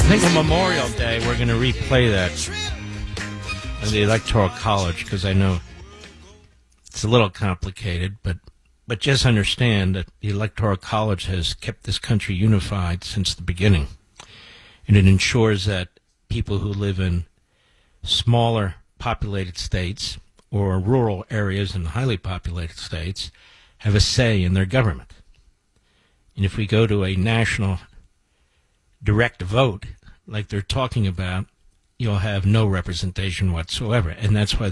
think on Memorial Day we're going to replay that in the Electoral College, because I know it's a little complicated, but just understand that the Electoral College has kept this country unified since the beginning, and it ensures that people who live in smaller populated states or rural areas in highly populated states have a say in their government. And if we go to a national direct vote, like they're talking about, you'll have no representation whatsoever. And that's why